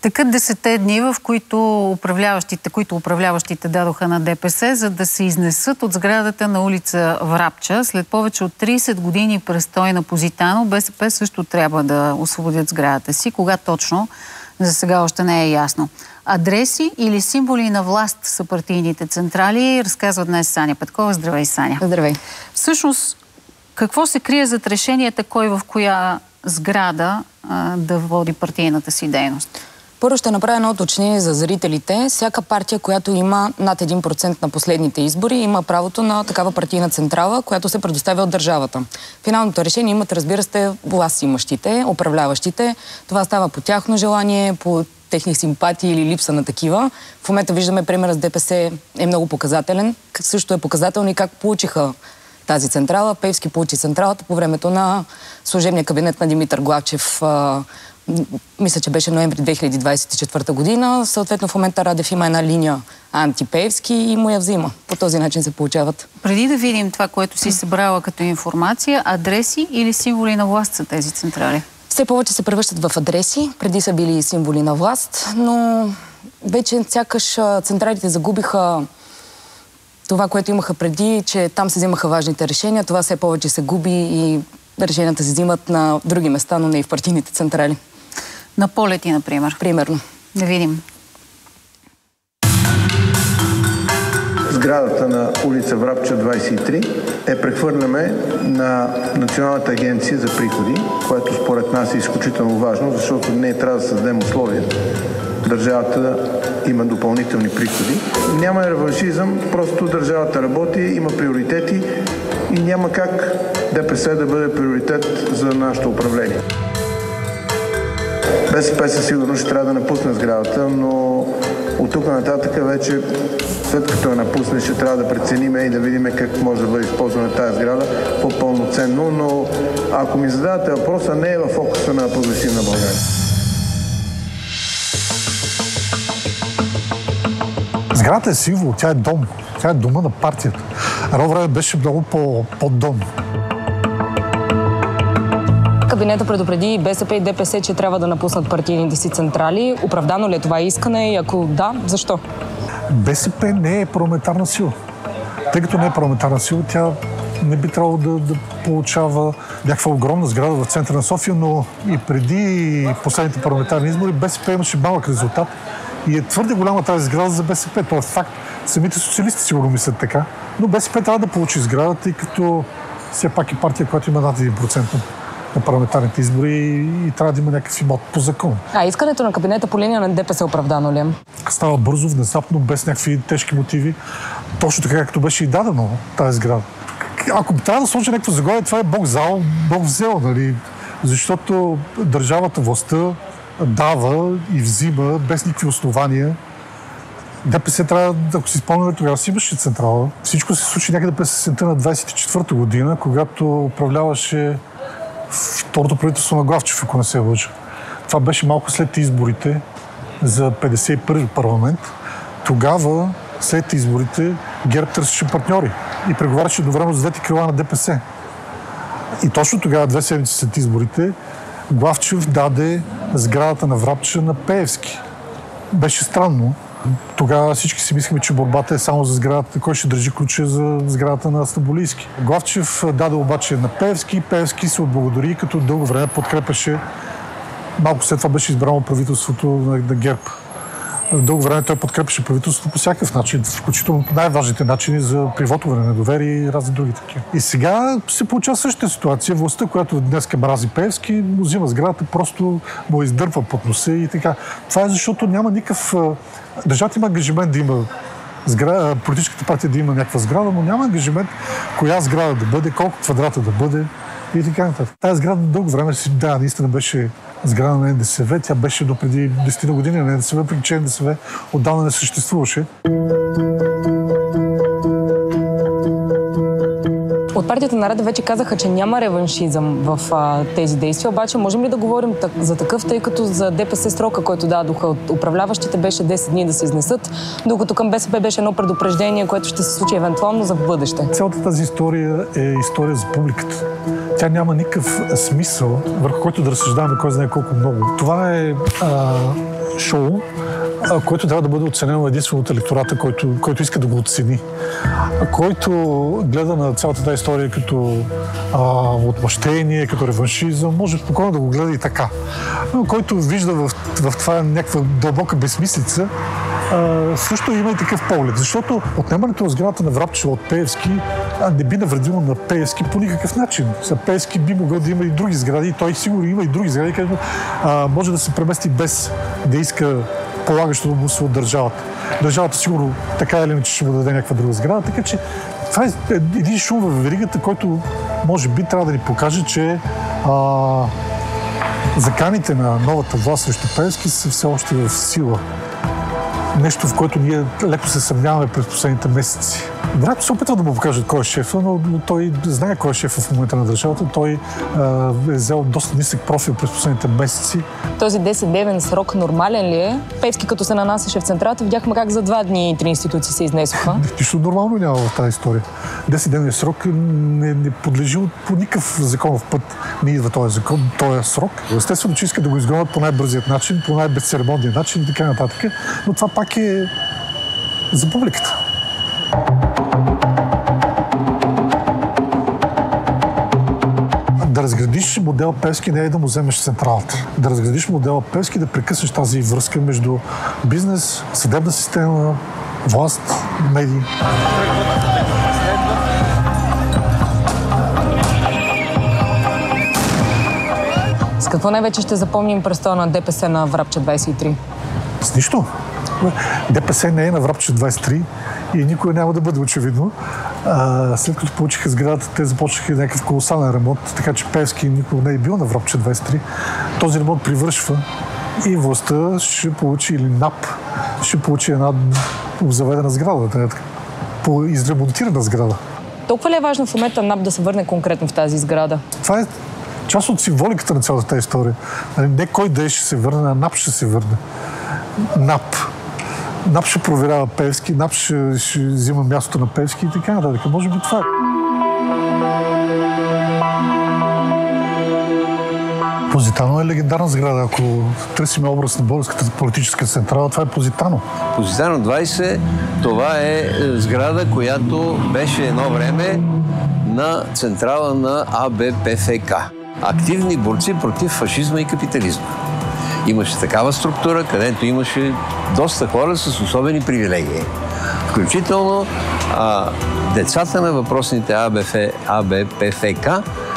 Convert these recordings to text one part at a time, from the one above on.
Текат 10 дни, в които управляващите дадоха на ДПС, за да се изнесат от сградата на улица Врабча. След повече от 30 години престой на Позитано, БСП също трябва да освободят сградата си. Кога точно? За сега още не е ясно. Адреси или символи на власт са партийните централи, разказва днес Саня Петкова. Здравей, Саня. Здравей. Всъщност, какво се крие зад решенията, кой в коя сграда да води партийната си дейност? Първо ще направя едно уточнение за зрителите. Всяка партия, която има над 1% на последните избори, има правото на такава партийна централа, която се предоставя от държавата. Финалното решение имат, разбира се, власт имащите, управляващите. Това става по тяхно желание, по техни симпатии или липса на такива. В момента виждаме примера с ДПС е много показателен. Също е показателно и как получиха тази централа. Пеевски получи централата по времето на служебния кабинет на Димитър Главчев. Мисля, че беше ноември 2024 година. Съответно, в момента Радев има една линия антипеевски и му я взима. По този начин се получават. Преди да видим това, което си събрала като информация, адреси или символи на власт са тези централи? Все повече се превръщат в адреси. Преди са били символи на власт, но вече сякаш централите загубиха това, което имаха преди, че там се взимаха важните решения. Това все повече се губи и решенията се взимат на други места, но не и в партийните централи. На полети, например? Примерно. Да видим. Сградата на улица Врабча 23 прехвърляме на Националната агенция за приходи, което според нас е изключително важно, защото не трябва да създадем условия държавата да има допълнителни приходи. Няма реваншизъм, просто държавата работи, има приоритети и няма как ДПС да бъде приоритет за нашето управление. БСП със сигурност ще трябва да напусне сградата, но от тук нататък вече, след като я напусне, ще трябва да преценим и да видим как може да бъде използвана тази сграда по-пълноценно, но ако ми задавате въпроса, не е в фокуса на Прогресивна България. Сградата е символ, тя е дом. Тя е дома на партията. Едно време беше много по-дом. Кабинета предупреди БСП и ДПС, че трябва да напуснат партийните си централи. Оправдано ли е това искане и ако да, защо? БСП не е парламентарна сила. Тъй като не е парламентарна сила, тя не би трябвало да получава някаква огромна сграда в центъра на София, но и преди последните парламентарни избори БСП имаше малък резултат и е твърде голяма тази сграда за БСП. Това е факт. Самите социалисти сигурно мислят така. Но БСП трябва да получи сграда, тъй като все пак е партия, която има над 1% на парламентарните избори и трябва да има някакъв имот по закон. А искането на кабинета по линия на ДПС оправдано ли е? Става бързо, внезапно, без някакви тежки мотиви. Точно така, както беше и дадено тази сграда. Ако трябва да сложи някакво заглавие, това е Бог взел, Бог взел, нали? Защото държавата, властта дава и взима без никакви основания. ДПС трябва, ако си спомняме, тогава си имаше централа. Всичко се случи някъде през есента на 24-та година, когато управляваше второто правителство на Главчев, ако не се лъжа. Това беше малко след изборите за 51-и парламент. Тогава, след изборите, ГЕРБ търсеше партньори и преговаряше едновременно с двете крила на ДПС. И точно тогава, 2 седмици след изборите, Главчев даде сградата на Врабча на Пеевски. Беше странно. Тогава всички си мислихме, че борбата е само за сградата, кой ще държи ключа за сградата на Стамболийски. Главчев даде обаче на Пеевски. Пеевски се отблагодари, като дълго време подкрепеше. Малко след това беше избрано правителството на ГЕРБ. Дълго време той подкрепеше правителството по всякакъв начин, включително по най-важните начини за привотване на недоверие и разни други такива. И сега се получава същата ситуация. Властта, която днес мрази Пеевски, му взима сградата, просто му издърпва под носа и така. Това е защото няма никакъв... Държавата има ангажимент да има сграда, политическата партия да има някаква сграда, но няма ангажимент коя сграда да бъде, колко квадрата да бъде и така нататък. Тази сграда дълго време наистина беше сграда на НДСВ. Тя беше до преди 10 години на НДСВ, въпреки че НДСВ отдавна не съществуваше. От партията на Рада вече казаха, че няма реваншизъм в тези действия, обаче можем ли да говорим за такъв, тъй като за ДПС срока, който дадоха от управляващите, беше 10 дни да се изнесат, докато към БСП беше едно предупреждение, което ще се случи евентуално за в бъдеще. Цялата тази история е история за публиката. Тя няма никакъв смисъл, върху който да разсъждаваме кой знае колко много. Това е шоу, който трябва да бъде оценено единствено от електората, който иска да го оцени. Който гледа на цялата тази история като отмъщение, като реваншизъм, може спокойно да го гледа и така. Но който вижда в това някаква дълбока безсмислица, също има и такъв поглед. Защото отнемането на сградата на Врабча от Пеевски не би навредило на Пеевски по никакъв начин. За Пеевски би могъл да има и други сгради, и той сигурно има и други сгради, където може да се премести без да иска полагащото му се от държавата. Държавата сигурно така или иначе ще му даде някаква друга сграда, така че това е един шум в веригата, който може би трябва да ни покаже, че заканите на новата власт срещу Пеевски са все още в сила. Нещо, в което ние леко се съмняваме през последните месеци. Вероятно се опитва да му покажат кой е шефа, но той знае кой е шефа в момента на държавата. Той е взел доста нисък профил през последните месеци. Този 10-дневен срок нормален ли е? Пеевски, като се нанасяше в централата, видяхме как за 2 дни 3 институции се изнесоха. Нищо нормално няма в тази история. 10-дневен срок не подлежи по никакъв законов път. Не идва този закон, този срок. Естествено, че иска да го изгонят по най-бързият начин, по най-безцеремонния начин и така нататък. Но това пак е за публиката. Да разградиш модел Пеевски не е да му вземеш централата. Да разградиш модела Пеевски, да прекъснеш тази връзка между бизнес, съдебна система, власт, медии. С какво най-вече ще запомним престоя на ДПС на Врабча 23? С нищо. ДПС не е на Врабча 23 и никога няма да бъде очевидно. След като получиха сградата, те започнаха някакъв колосален ремонт, така че Пеевски никога не е бил на Врабча 23. Този ремонт привършва и властта ще получи, или НАП ще получи една заведена сграда, изремонтирана сграда. Толкова ли е важно в момента НАП да се върне конкретно в тази сграда? Това е част от символиката на цялата тази история. Не кой да ще се върне, а НАП ще се върне. НАП ще проверява Пеевски, НАП ще взима мястото на Пеевски и така нататък. Може би това е. Позитано е легендарна сграда. Ако търсим образ на българската политическа централа, това е Позитано. Позитано 20, това е сграда, която беше едно време на централа на АБПФК. Активни борци против фашизма и капитализма. Имаше такава структура, където имаше доста хора с особени привилегии. Включително децата на въпросните АБПФК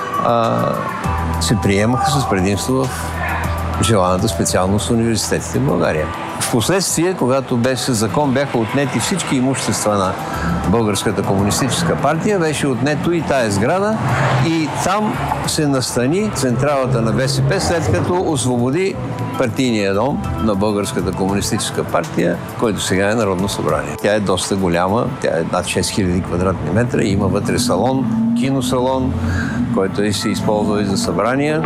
се приемаха с предимство в желаната специалност в университетите в България. Впоследствие, когато беше закон, бяха отнети всички имущества на Българската комунистическа партия, беше отнето и тая сграда и там се настани централата на БСП, след като освободи партийния дом на Българската комунистическа партия, който сега е Народно събрание. Тя е доста голяма, тя е над 6000 квадратни метра и има вътре салон, киносалон, който се използва и за събрания.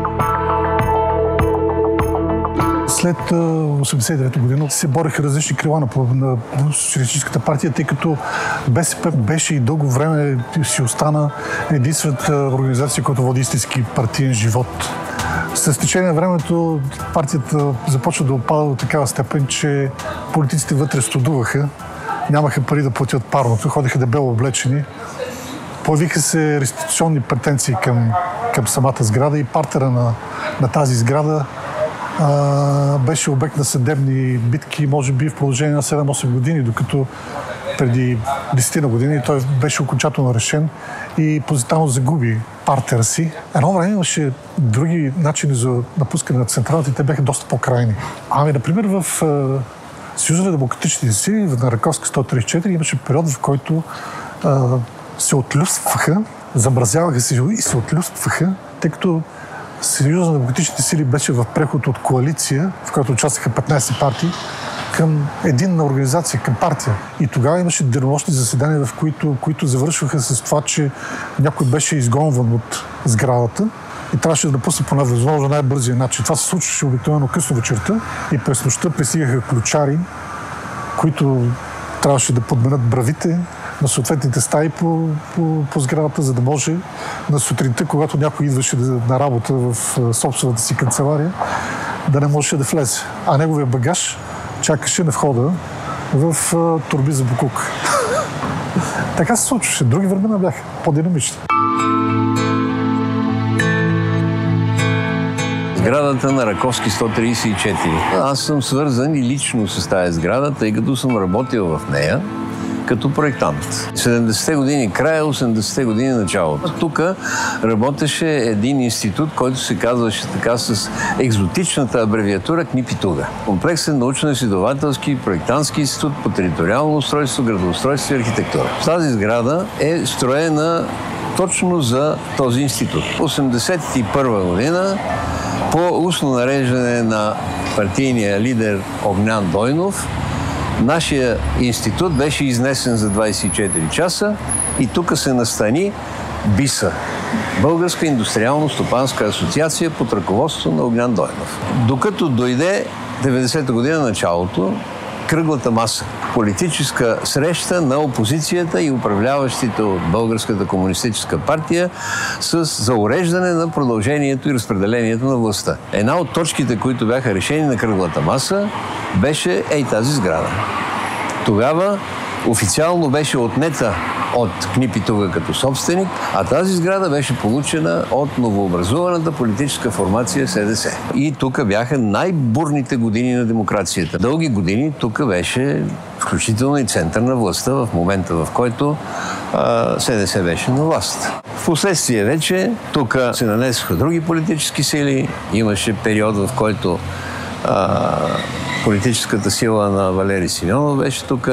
След 1989 година се бореха различни крила на социалистическата партия, тъй като БСП беше и дълго време си остана единствената организация, която води истински партиен живот. С течение на времето партията започва да опада до такава степен, че политиците вътре студуваха, нямаха пари да платят парното, ходиха дебело облечени. Появиха се реституционни претенции към самата сграда и партера на тази сграда беше обект на съдебни битки, може би в продължение на 7-8 години, докато преди 10 години той беше окончателно решен и Позитано загуби партера си. Едно време имаше други начини за напускане на централата и те бяха доста по-крайни. Например, в Съюза на демократичните сили, на Раковска 134, имаше период, в който се отлюстваха, замразяваха се и се отлюстваха, тъй като Съюза на демократичните сили беше в преход от коалиция, в която участваха 15 партии, към единна организация, към партия. И тогава имаше денонощни заседания, в които завършваха с това, че някой беше изгонван от сградата и трябваше да напусне по възможно най-бързия начин. Това се случваше обикновено късно вечерта и през нощта пристигаха ключари, които трябваше да подменят бравите на съответните стаи по сградата, за да може на сутринта, когато някой идваше на работа в собствената си канцелария, да не можеше да влезе. А неговия багаж чакаше на входа в торби за букук. Така се случваше. Други времена бяха по-динамични. Сградата на Раковски 134. Аз съм свързан и лично с тази сграда, тъй като съм работил в нея като проектант. 70-те години края, 80-те години началото. Тук работеше един институт, който се казваше така с екзотичната абревиатура КНИПИ-ТУГА. Комплексен научно-изследователски и проектантски институт по териториално устройство, градоустройство и архитектура. Тази сграда е строена точно за този институт. 1981 година по устно нареждане на партийния лидер Огнян Дойнов, нашия институт беше изнесен за 24 часа и тук се настани БИСА, Българска индустриално-стопанска асоциация под ръководството на Огнян Дойнов. Докато дойде 90-та година началото, кръглата маса, политическа среща на опозицията и управляващите от Българската комунистическа партия за уреждане на продължението и разпределението на властта. Една от точките, които бяха решени на кръглата маса, беше тази сграда. Тогава официално беше отнета от КНИПИ-ТУГА като собственик, а тази сграда беше получена от новообразуваната политическа формация СДС. И тук бяха най-бурните години на демокрацията. Дълги години тук беше включително и център на властта в момента, в който СДС беше на власт. Впоследствие вече тук се нанесоха други политически сили. Имаше период, в който политическата сила на Валери Симеонов беше тук.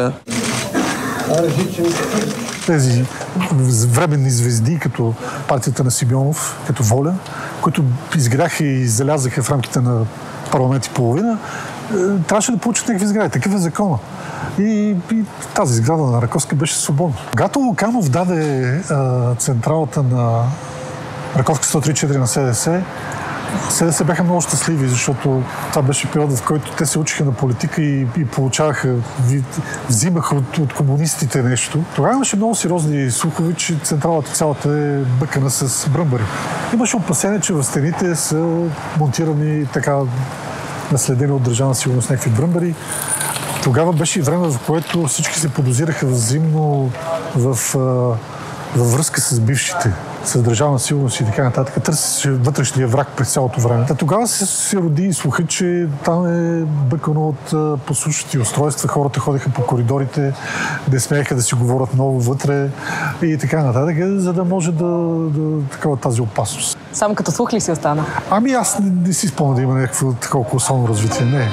Тези временни звезди, като партията на Симеонов, като Воля, които изгряха и залязаха в рамките на парламент и половина, трябваше да получат някакви сгради. Такъв е закона. И тази сграда на Раковски беше свободна. Когато Луканов даде централата на Раковски 134 на СДС бяха много щастливи, защото това беше период, в който те се учиха на политика и получаваха, взимаха от комунистите нещо. Тогава имаше много сериозни слухове, че централата цялата е бъкана с бръмбари. Имаше опасение, че в стените са монтирани така наследени от Държавна сигурност някакви бръмбари. Тогава беше и време, в което всички се подозираха взаимно във връзка с бившите, с Държавна сигурност и така нататък. Търсеше вътрешния враг през цялото време. Тогава се роди и слуха, че там е бъкано от подслушващи устройства. Хората ходеха по коридорите, не смееха да си говорят много вътре и така нататък, за да може да такава тази опасност. Само като слух ли си остана? Ами аз не си спомня да има някакво такова колосално развитие. Не.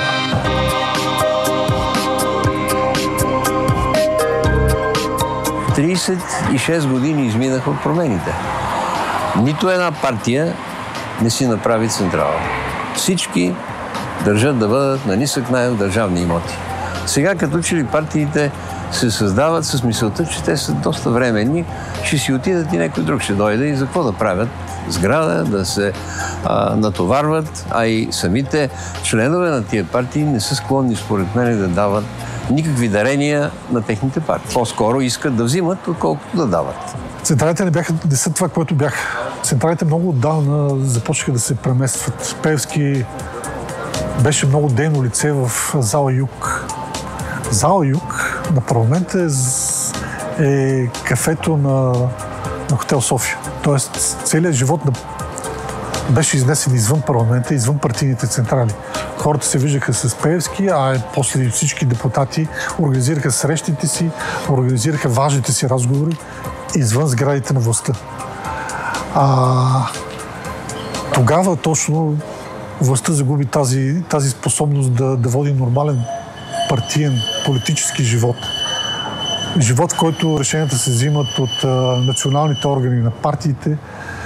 36 години изминаха от промените. Нито една партия не си направи централа. Всички държат да бъдат на нисък наем в държавни имоти. Сега като че ли партиите се създават с мисълта, че те са доста временни, ще си отидат и някой друг ще дойде и за какво да правят сграда, да се натоварват, а и самите членове на тия партии не са склонни, според мен, да дават никакви дарения на техните партии. По-скоро искат да взимат, отколкото да дават. Централите не са това, което бяха. Централите много отдавна започнаха да се преместват. Пеевски беше много дейно лице в зала Юг. Зала Юг на парламента е кафето на хотел София. Тоест целият живот беше изнесен извън парламента, извън партийните централи. Хората се виждаха с Пеевски, а после всички депутати организираха срещите си, организираха важните си разговори извън сградите на властта. Тогава точно властта загуби тази способност да води нормален партиен политически живот. Живот, в който решенията се взимат от националните органи на партиите,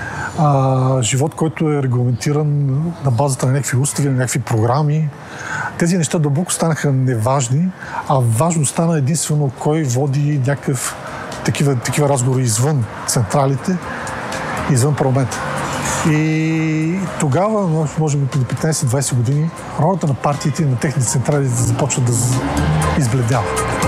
живот, който е регламентиран на базата на някакви устави, на някакви програми тези неща дълбоко станаха неважни, а важно стана единствено кой води такива разговори извън централите, извън парламента. И тогава, може би преди 15-20 години, ролята на партиите и на техните централи започва да избледнява.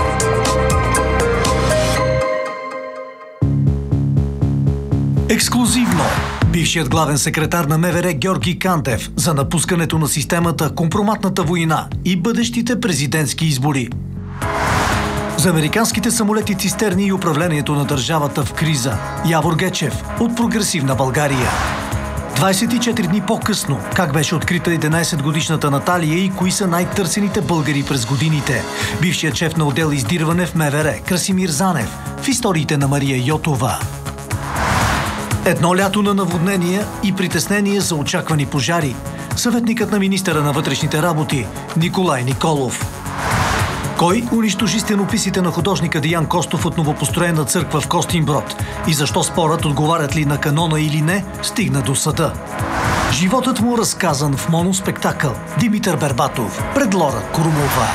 Ексклузивно! Бившият главен секретар на МВР Георги Кантев за напускането на системата, компроматната война и бъдещите президентски избори. За американските самолети цистерни и управлението на държавата в криза. Явор Гечев от Прогресивна България. 24 дни по-късно, как беше открита 11-годишната Наталия и кои са най-търсените българи през годините. Бившият шеф на отдел издирване в МВР Красимир Занев в историите на Мария Йотова. Едно лято на наводнения и притеснение за очаквани пожари. Съветникът на министъра на вътрешните работи Николай Николов. Кой унищожи стенописите на художника Деян Костов от новопостроена църква в Костинброд? И защо спорът, отговарят ли на канона или не, стигна до съда? Животът му разказан в моноспектакъл. Димитър Бербатов пред Лора Крумова.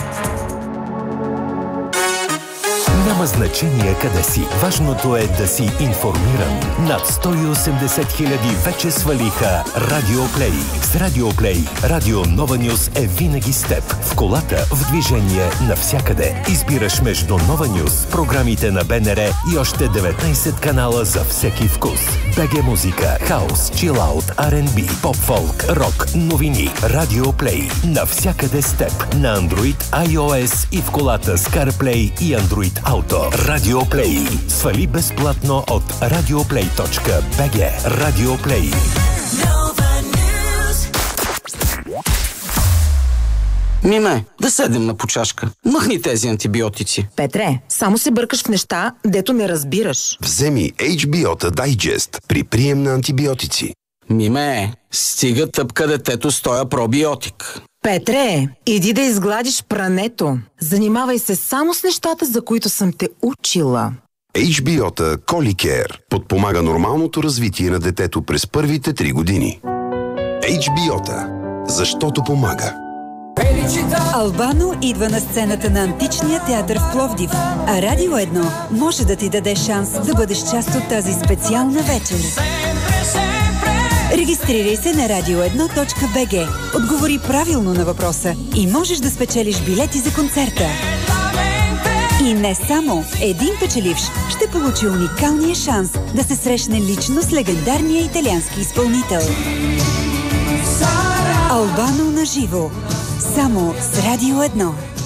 Няма значение къде си. Важното е да си информиран. Над 180 хиляди вече свалиха Радиоплей. С Радиоплей Радио Нова Нюс е винаги с теб. В колата, в движение, навсякъде. Избираш между Нова Нюс, програмите на БНР и още 19 канала за всеки вкус. БГ музика, хаус, чилаут, R&B, поп-фолк, рок, новини. Радиоплей. Навсякъде с теб. На Android, iOS и в колата с CarPlay и Android Auto. Радиоплей. Свали безплатно от radioplay.bg. Радиоплей. Миме, да седем на почашка. Махни тези антибиотици. Петре, само се бъркаш в неща, дето не разбираш. Вземи HBO Digest при прием на антибиотици. Миме, стига тъпка детето с тоя пробиотик. Петре, иди да изгладиш прането. Занимавай се само с нещата, за които съм те учила. HBO Colicare подпомага нормалното развитие на детето през първите 3 години. HBO, защото помага. Албано идва на сцената на Античния театър в Пловдив, а Радио 1 може да ти даде шанс да бъдеш част от тази специална вечер. Регистрирай се на radio1.bg, отговори правилно на въпроса и можеш да спечелиш билети за концерта. И не само, един печеливш ще получи уникалния шанс да се срещне лично с легендарния италиански изпълнител. Албано на живо. Само с Радио 1.